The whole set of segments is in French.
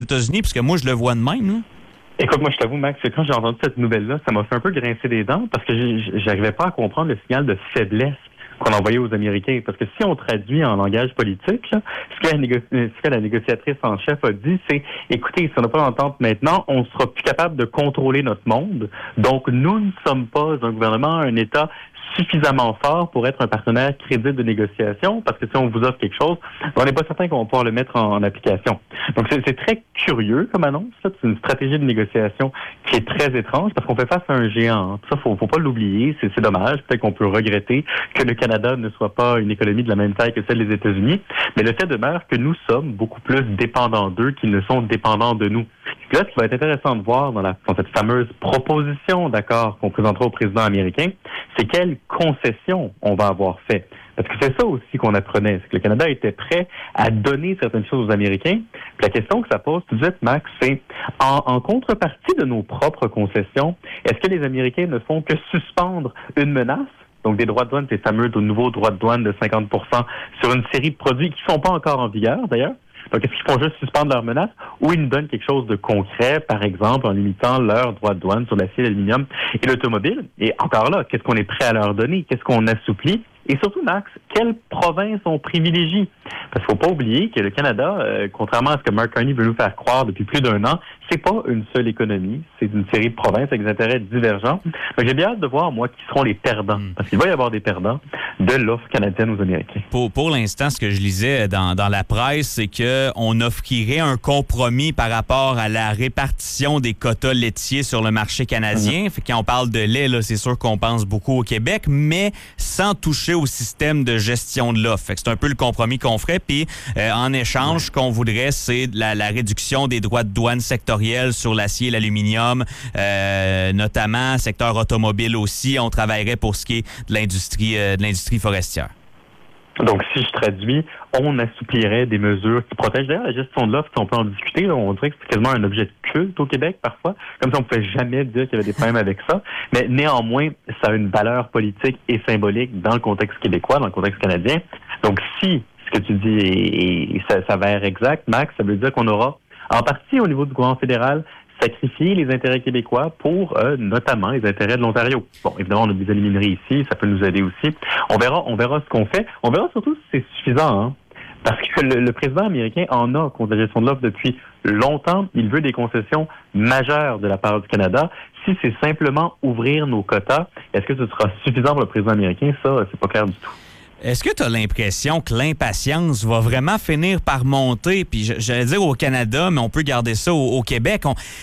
États-Unis, puisque moi, je le vois de même, là. Écoute, moi, je t'avoue, Max, que quand j'ai entendu cette nouvelle-là, ça m'a fait un peu grincer des dents parce que j'arrivais pas à comprendre le signal de faiblesse qu'on envoyait aux Américains. Parce que si on traduit en langage politique, là, ce que la négociatrice en chef a dit, c'est, écoutez, si on n'a pas d'entente maintenant, on sera plus capable de contrôler notre monde. Donc, nous ne sommes pas un gouvernement, un État suffisamment fort pour être un partenaire crédible de négociation, parce que si on vous offre quelque chose, on n'est pas certain qu'on va pouvoir le mettre en application. Donc, c'est très curieux comme annonce. C'est une stratégie de négociation qui est très étrange, parce qu'on fait face à un géant. Ça, faut pas l'oublier. C'est dommage. Peut-être qu'on peut regretter que le Canada ne soit pas une économie de la même taille que celle des États-Unis, mais le fait demeure que nous sommes beaucoup plus dépendants d'eux qu'ils ne sont dépendants de nous. Là, ce qui va être intéressant de voir dans cette fameuse proposition d'accord qu'on présentera au président américain, c'est quelles concessions on va avoir fait. Parce que c'est ça aussi qu'on apprenait, c'est que le Canada était prêt à donner certaines choses aux Américains. Puis la question que ça pose tout de suite, Max, c'est en contrepartie de nos propres concessions, est-ce que les Américains ne font que suspendre une menace? Donc, des droits de douane, ces fameux nouveaux droits de douane de 50% sur une série de produits qui ne sont pas encore en vigueur, d'ailleurs. Donc, est-ce qu'ils font juste suspendre leurs menaces ou ils nous donnent quelque chose de concret, par exemple, en limitant leurs droits de douane sur l'acier, l'aluminium et l'automobile? Et encore là, qu'est-ce qu'on est prêt à leur donner? Qu'est-ce qu'on assouplit? Et surtout, Max, quelles provinces on privilégie? Parce qu'il ne faut pas oublier que le Canada, contrairement à ce que Mark Carney veut nous faire croire depuis plus d'un an, c'est pas une seule économie, c'est une série de provinces avec des intérêts divergents. Donc, j'ai bien hâte de voir, moi, qui seront les perdants. Parce qu'il va y avoir des perdants de l'offre canadienne aux Américains. Pour l'instant, ce que je lisais dans la presse, c'est qu'on offrirait un compromis par rapport à la répartition des quotas laitiers sur le marché canadien. Fait que quand on parle de lait, là, c'est sûr qu'on pense beaucoup au Québec, mais sans toucher au système de gestion de l'offre. Fait que c'est un peu le compromis qu'on ferait. Puis, en échange, ce qu'on voudrait, c'est la réduction des droits de douane sectoriels sur l'acier et l'aluminium, notamment secteur automobile aussi. On travaillerait pour ce qui est de l'industrie forestière. Donc, si je traduis, on assouplirait des mesures qui protègent. D'ailleurs, la gestion de l'offre, si on peut en discuter, là, on dirait que c'est quasiment un objet de culte au Québec, parfois. Comme ça, on ne pouvait jamais dire qu'il y avait des problèmes avec ça. Mais néanmoins, ça a une valeur politique et symbolique dans le contexte québécois, dans le contexte canadien. Donc, si ce que tu dis ça s'avère exact, Max, ça veut dire qu'on aura, en partie au niveau du gouvernement fédéral, sacrifier les intérêts québécois pour notamment les intérêts de l'Ontario. Bon, évidemment, on a des alumineries ici, ça peut nous aider aussi. On verra ce qu'on fait. On verra surtout si c'est suffisant, hein? Parce que le président américain en a contre la gestion de l'offre depuis longtemps. Il veut des concessions majeures de la part du Canada. Si c'est simplement ouvrir nos quotas, est-ce que ce sera suffisant pour le président américain? Ça, c'est pas clair du tout. Est-ce que tu as l'impression que l'impatience va vraiment finir par monter? Puis j'allais dire au Canada, mais on peut garder ça au Québec.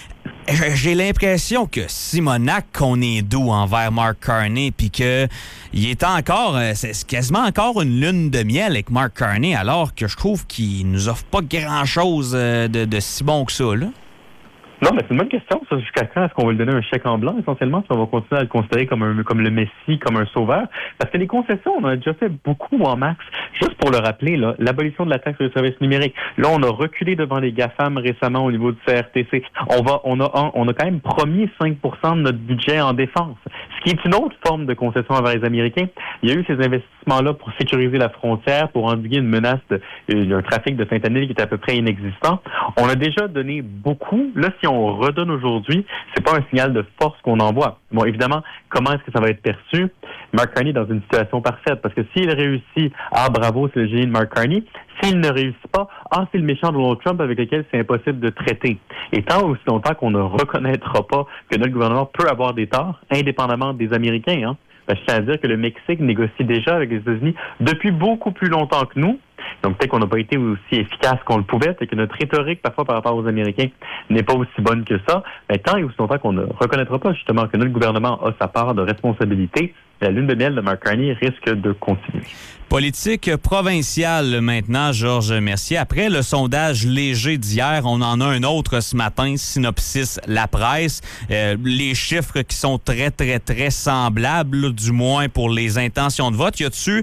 J'ai l'impression que Simonac, qu'on est doux envers Mark Carney, puis que il est encore, c'est quasiment encore une lune de miel avec Mark Carney, alors que je trouve qu'il nous offre pas grand-chose de si bon que ça, là. Non, mais c'est une bonne question. Ça, jusqu'à quand est-ce qu'on va lui donner un chèque en blanc, essentiellement, si on va continuer à le considérer comme le Messie, comme un sauveur? Parce que les concessions, on en a déjà fait beaucoup en max. Juste pour le rappeler, là, l'abolition de la taxe sur les services numériques. Là, on a reculé devant les GAFAM récemment au niveau du CRTC. On a quand même promis 5% de notre budget en défense. Ce qui est une autre forme de concession envers les Américains. Il y a eu ces investissements-là pour sécuriser la frontière, pour endiguer une menace d'un trafic de fentanyl qui est à peu près inexistant. On a déjà donné beaucoup. Là, si on redonne aujourd'hui, c'est pas un signal de force qu'on envoie. Bon, évidemment, comment est-ce que ça va être perçu? Mark Carney est dans une situation parfaite, parce que s'il réussit, bravo, c'est le génie de Mark Carney. S'il ne réussit pas, c'est le méchant Donald Trump avec lequel c'est impossible de traiter. Et tant aussi longtemps qu'on ne reconnaîtra pas que notre gouvernement peut avoir des torts, indépendamment des Américains, hein. Je tiens à dire que le Mexique négocie déjà avec les États-Unis depuis beaucoup plus longtemps que nous. Donc, peut-être qu'on n'a pas été aussi efficace qu'on le pouvait, c'est que notre rhétorique, parfois, par rapport aux Américains, n'est pas aussi bonne que ça. Mais tant et aussi longtemps qu'on ne reconnaîtra pas, justement, que notre gouvernement a sa part de responsabilité, la lune de miel de Mark Carney risque de continuer. Politique provinciale maintenant, Georges Mercier. Après le sondage léger d'hier, on en a un autre ce matin, Synopsis La Presse. Les chiffres qui sont très, très, très semblables, là, du moins pour les intentions de vote. Y a-tu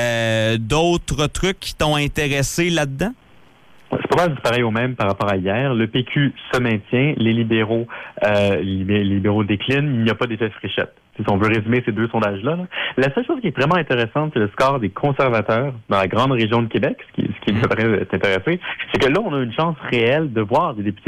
d'autres trucs qui t'ont intéressé là-dedans? C'est pas mal du pareil au même par rapport à hier. Le PQ se maintient, les libéraux déclinent, il n'y a pas d'effet fléchette. Si on veut résumer ces deux sondages-là, là. La seule chose qui est vraiment intéressante, c'est le score des conservateurs dans la grande région de Québec, ce qui devrait t'intéresser, c'est que là, on a une chance réelle de voir des députés